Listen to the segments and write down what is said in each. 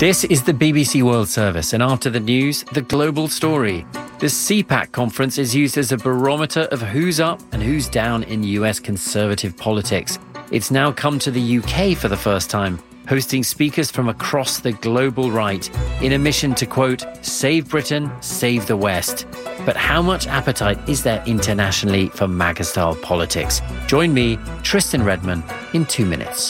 This is the BBC World Service, and after the news, the global story. The CPAC conference is used as a barometer of who's up and who's down in US conservative politics. It's now come to the UK for the first time, hosting speakers from across the global right in a mission to, quote, save Britain, save the West. But how much appetite is there internationally for MAGA-style politics? Join me, Tristan Redman, in 2 minutes.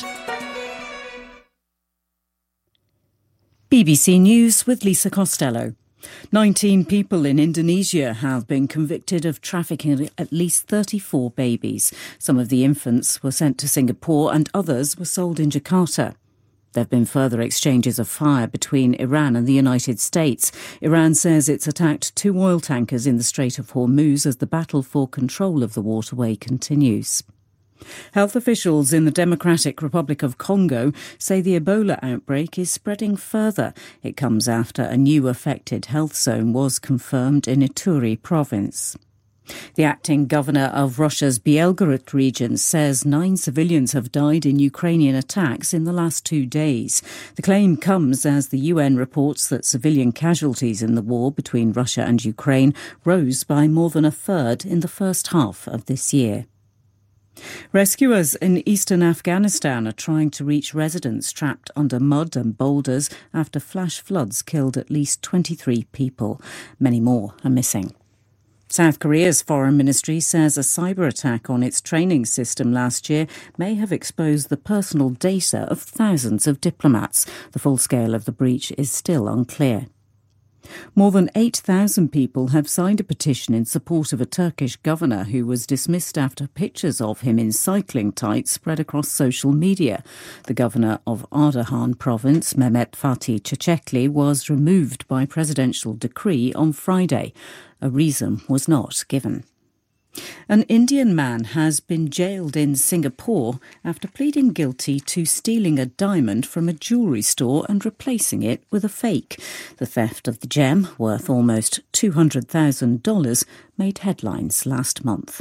BBC News with Lisa Costello. 19 people in Indonesia have been convicted of trafficking at least 34 babies. Some of the infants were sent to Singapore and others were sold in Jakarta. There have been further exchanges of fire between Iran and the United States. Iran says it's attacked 2 oil tankers in the Strait of Hormuz as the battle for control of the waterway continues. Health officials in the Democratic Republic of Congo say the Ebola outbreak is spreading further. It comes after a new affected health zone was confirmed in Ituri province. The acting governor of Russia's Belgorod region says 9 civilians have died in Ukrainian attacks in the last 2 days. The claim comes as the UN reports that civilian casualties in the war between Russia and Ukraine rose by more than a third in the first half of this year. Rescuers in eastern Afghanistan are trying to reach residents trapped under mud and boulders after flash floods killed at least 23 people. Many more are missing. South Korea's foreign ministry says a cyber attack on its training system last year may have exposed the personal data of thousands of diplomats. The full scale of the breach is still unclear. More than 8,000 people have signed a petition in support of a Turkish governor who was dismissed after pictures of him in cycling tights spread across social media. The governor of Ardahan province, Mehmet Fatih Çiçekli, was removed by presidential decree on Friday. A reason was not given. An Indian man has been jailed in Singapore after pleading guilty to stealing a diamond from a jewellery store and replacing it with a fake. The theft of the gem, worth almost $200,000, made headlines last month.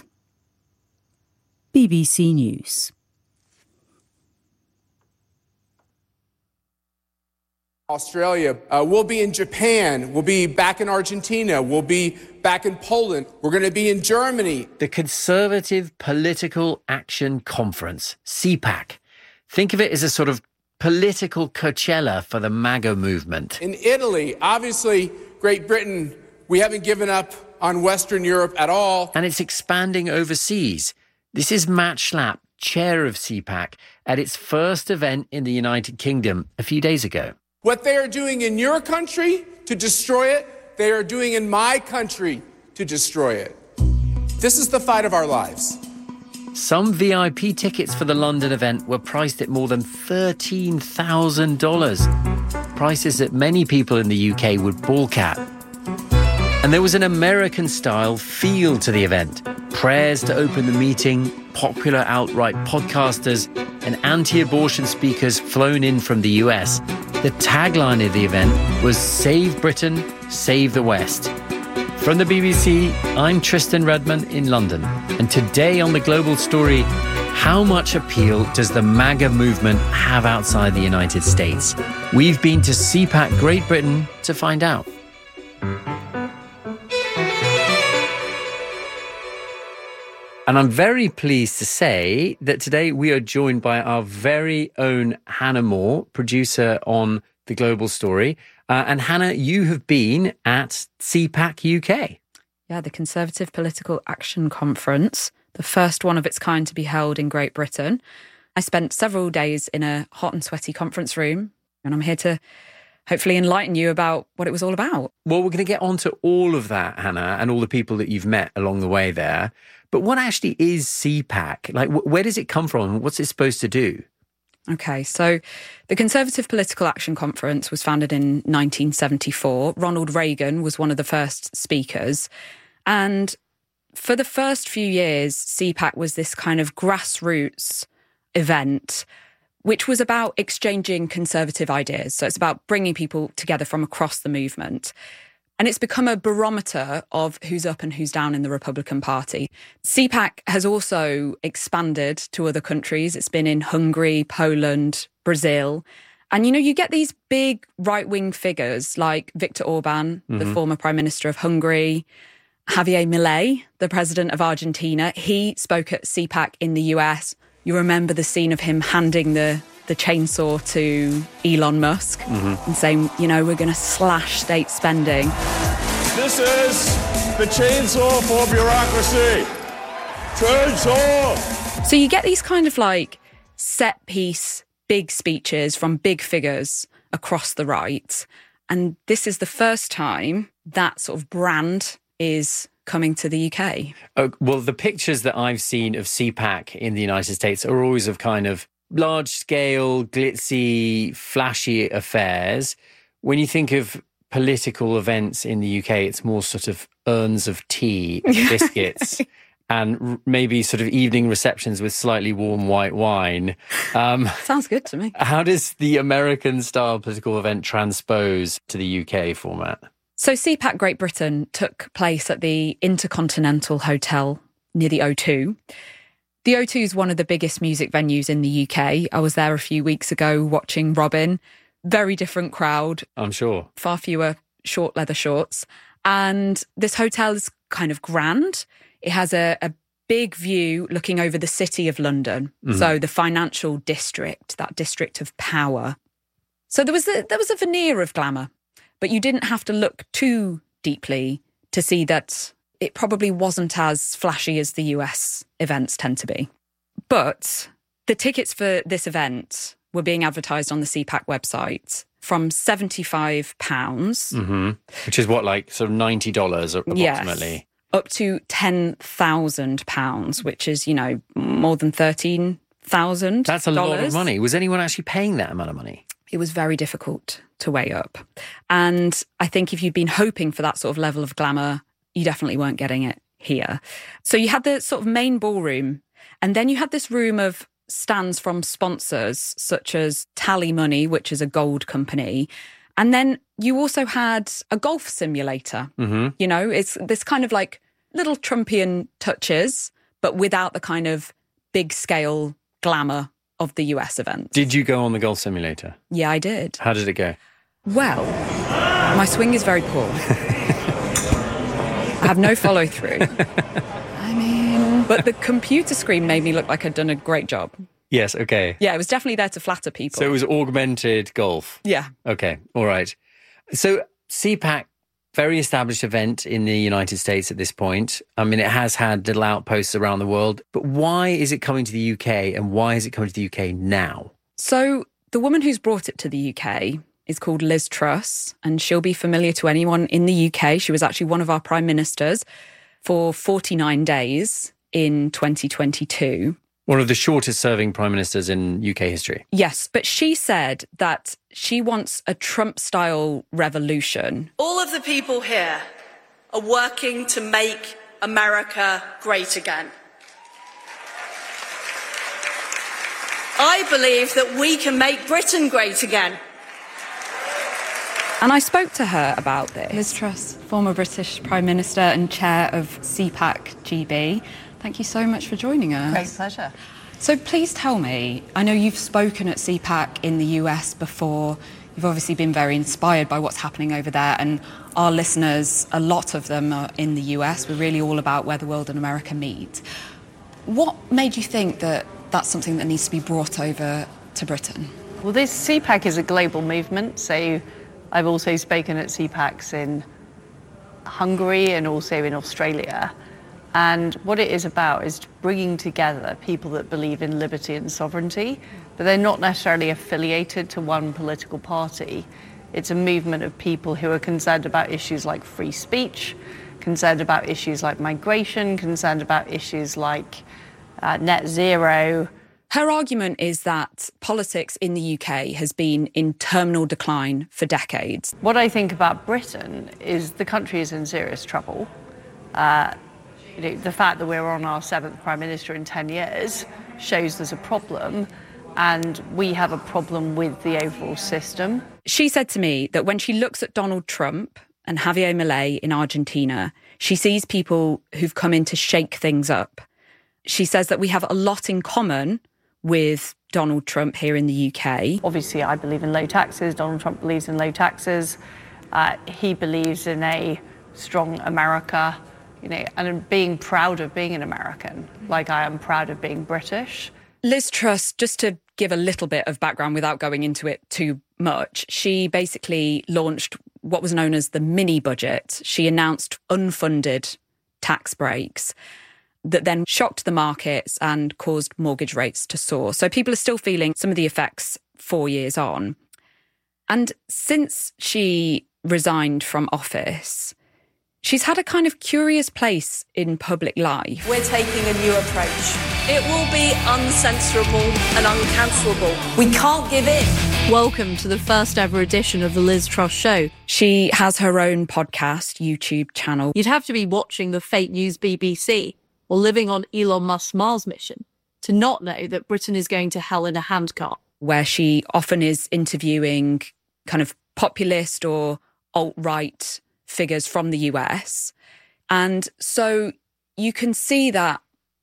BBC News. Australia, we'll be in Japan, we'll be back in Argentina, we'll be back in Poland, we're going to be in Germany. The Conservative Political Action Conference, CPAC. Think of it as a sort of political Coachella for the MAGA movement. In Italy, obviously, Great Britain, we haven't given up on Western Europe at all. And it's expanding overseas. This is Matt Schlapp, chair of CPAC, at its first event in the United Kingdom a few days ago. What they are doing in your country to destroy it, they are doing in my country to destroy it. This is the fight of our lives. Some VIP tickets for the London event were priced at more than $13,000, prices that many people in the UK would balk at. And there was an American-style feel to the event. Prayers to open the meeting, popular alt-right podcasters, and anti-abortion speakers flown in from the US. The tagline of the event was Save Britain, Save the West. From the BBC, I'm Tristan Redman in London. And today on The Global Story, how much appeal does the MAGA movement have outside the United States? We've been to CPAC Great Britain to find out. And I'm very pleased to say that today we are joined by our very own Hannah Moore, producer on The Global Story. And Hannah, you have been at CPAC UK. Yeah, the Conservative Political Action Conference, the first one of its kind to be held in Great Britain. I spent several days in a hot and sweaty conference room, and I'm here to hopefully enlighten you about what it was all about. Well, we're going to get on to all of that, Hannah, and all the people that you've met along the way there. But what actually is CPAC? Like, where does it come from? What's it supposed to do? Okay, so the Conservative Political Action Conference was founded in 1974. Ronald Reagan was one of the first speakers. And for the first few years, CPAC was this kind of grassroots event, which was about exchanging conservative ideas. So it's about bringing people together from across the movement. And it's become a barometer of who's up and who's down in the Republican Party. CPAC has also expanded to other countries. It's been in Hungary, Poland, Brazil. And, you get these big right-wing figures like Viktor Orban, the former Prime Minister of Hungary, Javier Milei, the president of Argentina. He spoke at CPAC in the US. You remember the scene of him handing the chainsaw to Elon Musk and saying, we're going to slash state spending. This is the chainsaw for bureaucracy. Chainsaw! So you get these kind of like set-piece big speeches from big figures across the right. And this is the first time that sort of brand is coming to the UK. Well, the pictures that I've seen of CPAC in the United States are always of kind of large-scale, glitzy, flashy affairs. When you think of political events in the UK, it's more sort of urns of tea, biscuits, and maybe sort of evening receptions with slightly warm white wine. Sounds good to me. How does the American-style political event transpose to the UK format? So CPAC Great Britain took place at the Intercontinental Hotel near the O2. The O2 is one of the biggest music venues in the UK. I was there a few weeks ago watching Robin. Very different crowd. I'm sure. Far fewer short leather shorts. And this hotel is kind of grand. It has a big view looking over the city of London. So the financial district, that district of power. So there was a veneer of glamour, but you didn't have to look too deeply to see that it probably wasn't as flashy as the US events tend to be. But the tickets for this event were being advertised on the CPAC website from £75. Which is what, like sort of $90 approximately? Yes, up to £10,000, which is, more than $13,000. That's a lot of money. Was anyone actually paying that amount of money? It was very difficult to weigh up. And I think if you'd been hoping for that sort of level of glamour, you definitely weren't getting it here. So you had the sort of main ballroom, and then you had this room of stands from sponsors such as Tally Money, which is a gold company. And then you also had a golf simulator. It's this kind of like little Trumpian touches, but without the kind of big scale glamour of the US event. Did you go on the golf simulator? Yeah, I did. How did it go? Well, my swing is very poor. I have no follow through. But the computer screen made me look like I'd done a great job. Yes, okay. Yeah, it was definitely there to flatter people. So it was augmented golf? Yeah. Okay, all right. So CPAC, very established event in the United States at this point. I mean, it has had little outposts around the world. But why is it coming to the UK, and why is it coming to the UK now? So the woman who's brought it to the UK is called Liz Truss, and she'll be familiar to anyone in the UK. She was actually one of our prime ministers for 49 days in 2022. One of the shortest serving prime ministers in UK history. Yes, but she said that she wants a Trump-style revolution. All of the people here are working to make America great again. I believe that we can make Britain great again. And I spoke to her about this. Liz Truss, former British Prime Minister and chair of CPAC GB. Thank you so much for joining us. Great pleasure. So please tell me, I know you've spoken at CPAC in the US before. You've obviously been very inspired by what's happening over there, and our listeners, a lot of them are in the US. We're really all about where the world and America meet. What made you think that that's something that needs to be brought over to Britain? Well, this CPAC is a global movement, so I've also spoken at CPACs in Hungary and also in Australia. And what it is about is bringing together people that believe in liberty and sovereignty, but they're not necessarily affiliated to one political party. It's a movement of people who are concerned about issues like free speech, concerned about issues like migration, concerned about issues like net zero. Her argument is that politics in the UK has been in terminal decline for decades. What I think about Britain is the country is in serious trouble. The fact that we're on our 7th Prime Minister in 10 years shows there's a problem, and we have a problem with the overall system. She said to me that when she looks at Donald Trump and Javier Milei in Argentina, she sees people who've come in to shake things up. She says that we have a lot in common with Donald Trump here in the UK. Obviously, I believe in low taxes. Donald Trump believes in low taxes. He believes in a strong America, and being proud of being an American, like I am proud of being British. Liz Truss, just to give a little bit of background without going into it too much, she basically launched what was known as the mini budget. She announced unfunded tax breaks that then shocked the markets and caused mortgage rates to soar. So people are still feeling some of the effects 4 years on. And since she resigned from office, she's had a kind of curious place in public life. We're taking a new approach. It will be uncensorable and uncancelable. We can't give in. Welcome to the first ever edition of the Liz Truss Show. She has her own podcast, YouTube channel. You'd have to be watching the fake news BBC or living on Elon Musk's Mars mission to not know that Britain is going to hell in a handcart. Where she often is interviewing kind of populist or alt-right figures from the US. And so you can see that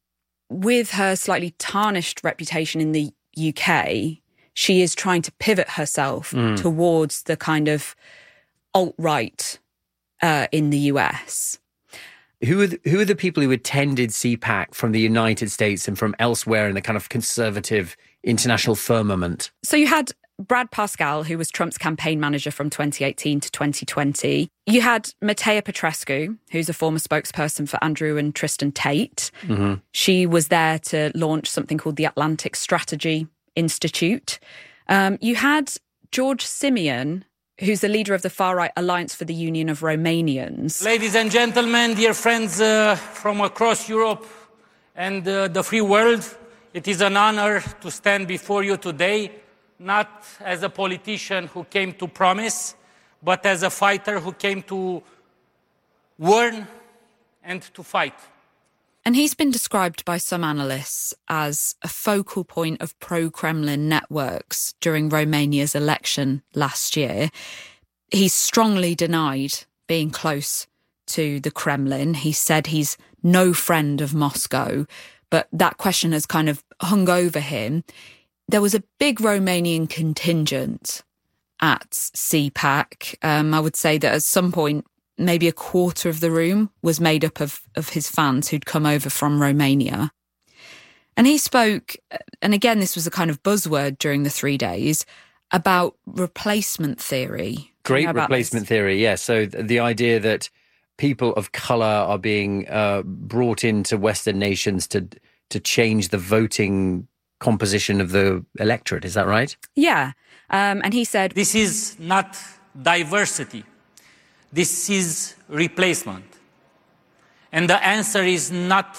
with her slightly tarnished reputation in the UK, she is trying to pivot herself towards the kind of alt-right in the US. Who are the people who attended CPAC from the United States and from elsewhere in the kind of conservative international firmament? So you had Brad Parscale, who was Trump's campaign manager from 2018 to 2020. You had Matea Petrescu, who's a former spokesperson for Andrew and Tristan Tate. Mm-hmm. She was there to launch something called the Atlantic Strategy Institute. You had George Simeon, who's the leader of the far-right Alliance for the Union of Romanians. Ladies and gentlemen, dear friends from across Europe and the free world, it is an honor to stand before you today, not as a politician who came to promise, but as a fighter who came to warn and to fight. And he's been described by some analysts as a focal point of pro-Kremlin networks during Romania's election last year. He's strongly denied being close to the Kremlin. He said he's no friend of Moscow, but that question has kind of hung over him. There was a big Romanian contingent at CPAC. I would say that at some point, maybe a quarter of the room was made up of his fans who'd come over from Romania. And he spoke, and again, this was a kind of buzzword during the 3 days, about replacement theory. Great replacement theory, yes. So the idea that people of colour are being brought into Western nations to change the voting composition of the electorate, is that right? Yeah. And he said, this is not diversity. This is replacement. And the answer is not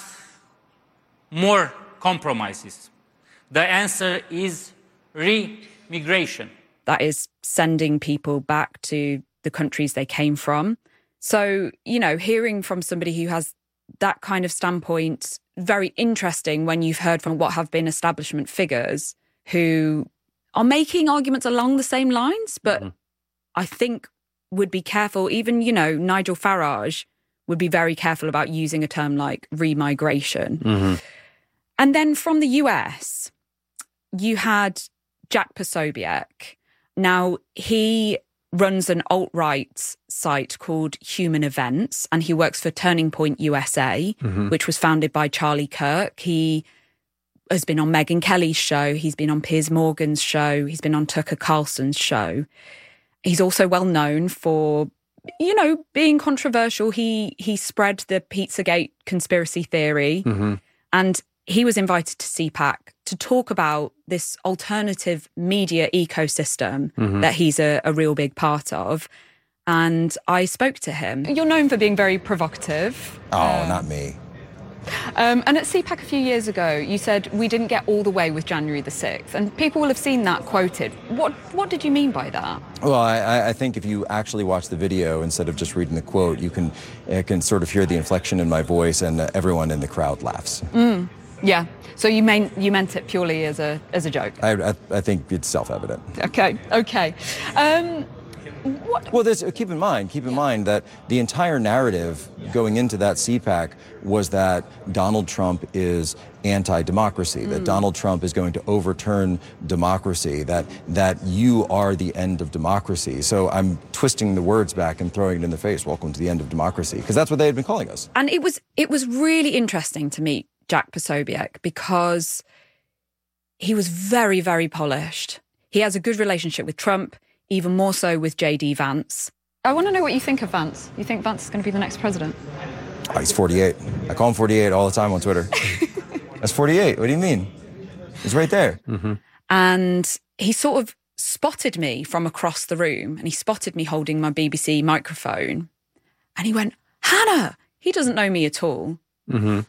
more compromises. The answer is re-migration. That is sending people back to the countries they came from. So, hearing from somebody who has that kind of standpoint, very interesting when you've heard from what have been establishment figures who are making arguments along the same lines, but I think would be careful. Even, Nigel Farage would be very careful about using a term like remigration. Mm-hmm. And then from the US, you had Jack Posobiec. Now, he runs an alt-right site called Human Events, and he works for Turning Point USA, which was founded by Charlie Kirk. He has been on Megyn Kelly's show. He's been on Piers Morgan's show. He's been on Tucker Carlson's show. He's also well known for, being controversial. He spread the Pizzagate conspiracy theory. Mm-hmm. And he was invited to CPAC to talk about this alternative media ecosystem that he's a real big part of. And I spoke to him. You're known for being very provocative. Oh, not me. And at CPAC a few years ago, you said we didn't get all the way with January the 6th. And people will have seen that quoted. What did you mean by that? Well, I think if you actually watch the video instead of just reading the quote, you can sort of hear the inflection in my voice, and everyone in the crowd laughs. Yeah. So you meant it purely as a joke? I think it's self-evident. Okay. What? Well, keep in mind that the entire narrative going into that CPAC was that Donald Trump is anti-democracy, that Donald Trump is going to overturn democracy, that you are the end of democracy. So I'm twisting the words back and throwing it in the face. Welcome to the end of democracy, because that's what they had been calling us. And it was really interesting to meet Jack Posobiec because he was very, very polished. He has a good relationship with Trump, even more so with J.D. Vance. I want to know what you think of Vance. You think Vance is going to be the next president? Oh, he's 48. I call him 48 all the time on Twitter. That's 48. What do you mean? He's right there. Mm-hmm. And he sort of spotted me from across the room, and he spotted me holding my BBC microphone. And he went, Hannah, he doesn't know me at all. Mm-hmm.